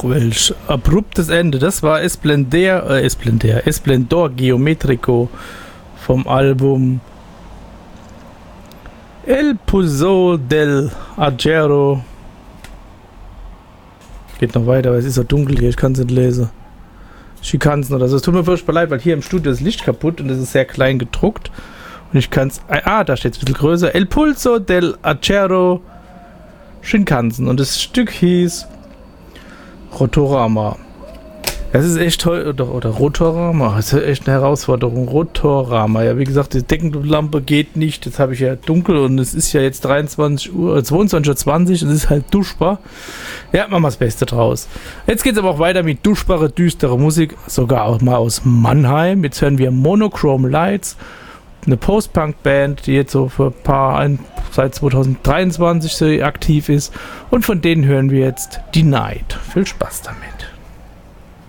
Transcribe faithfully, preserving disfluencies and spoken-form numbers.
Huch, welch abruptes Ende. Das war Esplendor, äh, Esplendor, Esplendor Geometrico vom Album El Puzo del Agero. Geht noch weiter, aber es ist so dunkel hier, ich kann es nicht lesen. Schikanzen oder so. Es tut mir furchtbar leid, weil hier im Studio ist das Licht kaputt und es ist sehr klein gedruckt. Und ich kann es. Ah, da steht es ein bisschen größer. El Pulso del Acero Shinkansen. Und das Stück hieß Rotorama. Das ist echt toll. Oder, oder Rotorama. Das ist echt eine Herausforderung. Rotorama. Ja, wie gesagt, die Deckenlampe geht nicht. Jetzt habe ich ja dunkel und es ist ja jetzt dreiundzwanzig Uhr, zweiundzwanzig Uhr zwanzig und es ist halt duschbar. Ja, machen wir das Beste draus. Jetzt geht es aber auch weiter mit duschbare, düstere Musik. Sogar auch mal aus Mannheim. Jetzt hören wir Monochrome Lights. Eine Post-Punk-Band, die jetzt so für ein paar, ein, seit zwanzig dreiundzwanzig so aktiv ist. Und von denen hören wir jetzt Denied. Viel Spaß damit.